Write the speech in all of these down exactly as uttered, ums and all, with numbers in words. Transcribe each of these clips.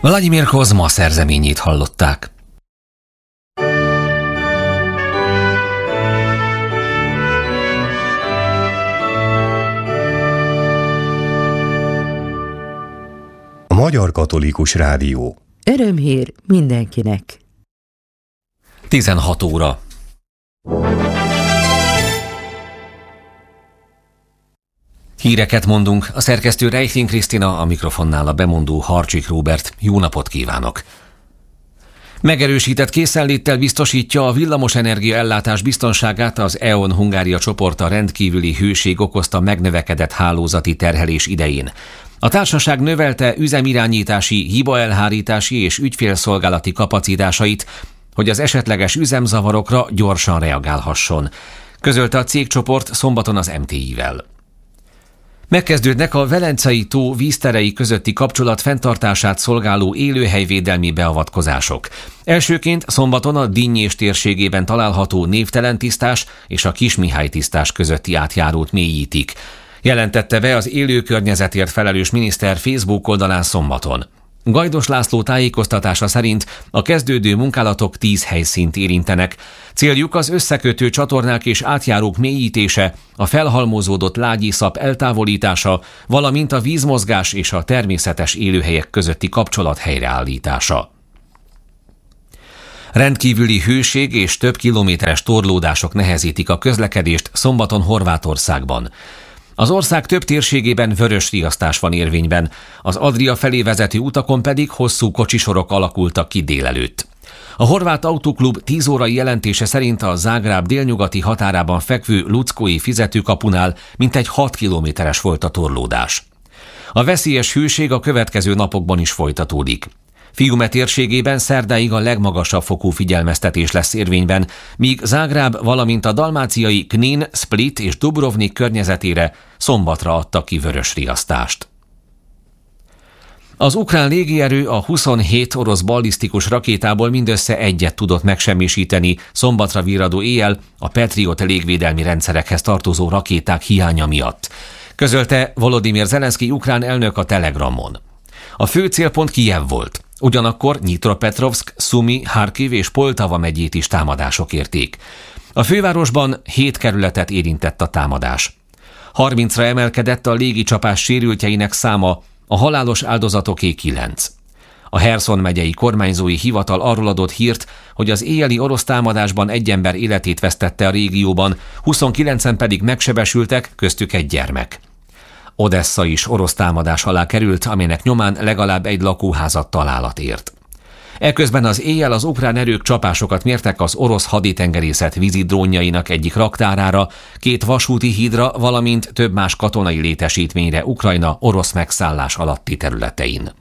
Vladimir Kozma szerzeményét hallották. A Magyar Katolikus Rádió. Örömhír mindenkinek. tizenhat óra. Híreket mondunk, a szerkesztő Reichling Krisztina, a mikrofonnál a bemondó Harcsik Róbert. Jó napot kívánok! Megerősített készenléttel biztosítja a villamosenergia ellátás biztonságát az é o en Hungária csoporta rendkívüli hőség okozta megnövekedett hálózati terhelés idején. A társaság növelte üzemirányítási, hibaelhárítási és ügyfélszolgálati kapacitásait, hogy az esetleges üzemzavarokra gyorsan reagálhasson, közölte a cégcsoport szombaton az em té i-vel. Megkezdődnek a Velencei tó vízterei közötti kapcsolat fenntartását szolgáló élőhelyvédelmi beavatkozások. Elsőként szombaton a Dinnyés térségében található Névtelen tisztás és a Kismihály tisztás közötti átjárót mélyítik, jelentette be az élő környezetért felelős miniszter Facebook oldalán szombaton. Gajdos László tájékoztatása szerint a kezdődő munkálatok tíz helyszínt érintenek. Céljuk az összekötő csatornák és átjárók mélyítése, a felhalmozódott lágyiszap eltávolítása, valamint a vízmozgás és a természetes élőhelyek közötti kapcsolat helyreállítása. Rendkívüli hőség és több kilométeres torlódások nehezítik a közlekedést szombaton Horvátországban. Az ország több térségében vörös riasztás van érvényben, az Adria felé vezető utakon pedig hosszú kocsisorok alakultak ki délelőtt. A Horvát Autóklub tíz órai jelentése szerint a Zágráb délnyugati határában fekvő Luckói fizetőkapunál mintegy hat kilométeres volt a torlódás. A veszélyes hőség a következő napokban is folytatódik. Fiume térségében szerdáig a legmagasabb fokú figyelmeztetés lesz érvényben, míg Zágráb, valamint a dalmáciai Knin, Split és Dubrovnik környezetére szombatra adta ki vörös riasztást. Az ukrán légierő a huszonhét orosz ballisztikus rakétából mindössze egyet tudott megsemmisíteni szombatra virradó éjjel a Patriot légvédelmi rendszerekhez tartozó rakéták hiánya miatt, közölte Volodymyr Zelenszkij ukrán elnök a Telegramon. A fő célpont Kijev volt. Ugyanakkor Nyitropetrovszk, Szumi, Harkiv és Poltava megyét is támadások érték. A fővárosban hét kerületet érintett a támadás. harmincra emelkedett a légicsapás sérültjeinek száma, a halálos áldozatoké kilenc. A Herszon megyei kormányzói hivatal arról adott hírt, hogy az éjjeli orosz támadásban egy ember életét vesztette a régióban, huszonkilencen pedig megsebesültek, köztük egy gyermek. Odessa is orosz támadás alá került, aminek nyomán legalább egy lakóházat találat ért. Eközben az éjjel az ukrán erők csapásokat mértek az orosz haditengerészet vízidrónjainak egyik raktárára, két vasúti hídra, valamint több más katonai létesítményre Ukrajna orosz megszállás alatti területein.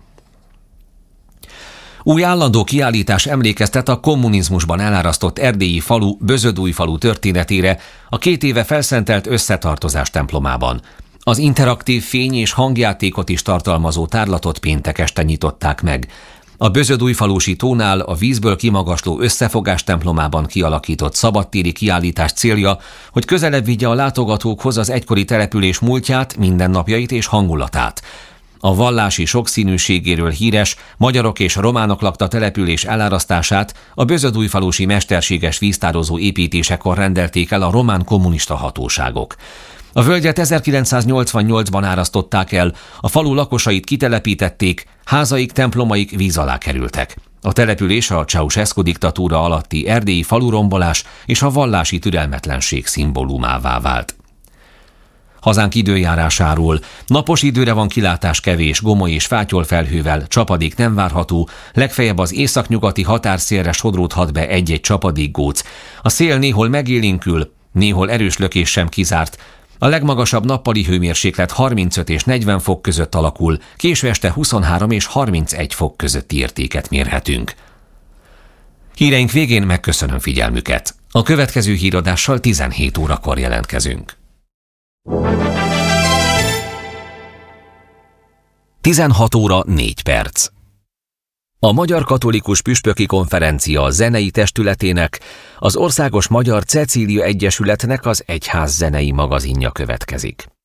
Új állandó kiállítás emlékeztet a kommunizmusban elárasztott erdélyi falu, Bözödújfalu történetére a két éve felszentelt Összetartozás templomában. Az interaktív fény- és hangjátékot is tartalmazó tárlatot péntek este nyitották meg. A Bözödújfalusi tónál a vízből kimagasló Összefogás templomában kialakított szabadtéri kiállítás célja, hogy közelebb vigye a látogatókhoz az egykori település múltját, mindennapjait és hangulatát. A vallási sokszínűségéről híres magyarok és románok lakta település elárasztását a bözödújfalusi mesterséges víztározó építésekor rendelték el a román kommunista hatóságok. A völgyet ezerkilencszáznyolcvannyolcban árasztották el, a falu lakosait kitelepítették, házaik, templomaik víz alá kerültek. A település a Ceausescu diktatúra alatti erdélyi falurombolás és a vallási türelmetlenség szimbólumává vált. Hazánk időjárásáról: napos időre van kilátás, kevés gomoly és fátyolfelhővel, csapadék nem várható, legfeljebb az északnyugati határszélre sodródhat be egy-egy csapadékgóc. A szél néhol megélénkül, néhol erős lökés sem kizárt. A legmagasabb nappali hőmérséklet harmincöt és negyven fok között alakul, késő este huszonhárom és harmincegy fok közötti értéket mérhetünk. Híreink végén megköszönöm figyelmüket. A következő híradással tizenhét órakor jelentkezünk. tizenhat óra négy perc. A Magyar Katolikus Püspöki Konferencia zenei testületének, az Országos Magyar Cecília Egyesületnek az Egyház zenei magazinja következik.